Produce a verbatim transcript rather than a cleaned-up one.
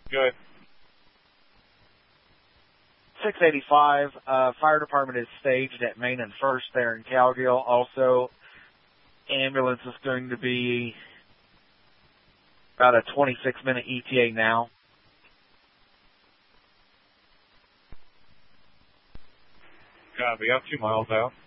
Good. six eighty-five, uh, fire department is staged at Main and First there in Cowgill. Also, ambulance is going to be about a twenty-six minute E T A now. Copy, up two miles out.